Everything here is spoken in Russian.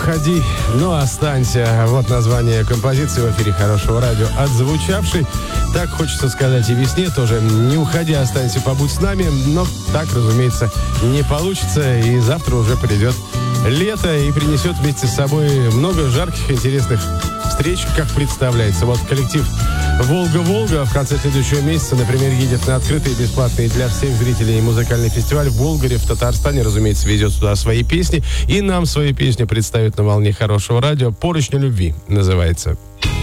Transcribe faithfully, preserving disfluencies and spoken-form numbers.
уходи, но останься. Вот название композиции в эфире Хорошего радио, отзвучавшей. Так хочется сказать и весне тоже. Не уходи, останься, побудь с нами. Но так, разумеется, не получится. И завтра уже придет лето и принесет вместе с собой много жарких, интересных встреч, как представляется. Вот коллектив «Волга-Волга» в конце следующего месяца, например, едет на открытый бесплатный для всех зрителей музыкальный фестиваль в Болгаре, в Татарстане. Разумеется, везет сюда свои песни. И нам свои песни представит на волне Хорошего радио. «Поручни любви» называется.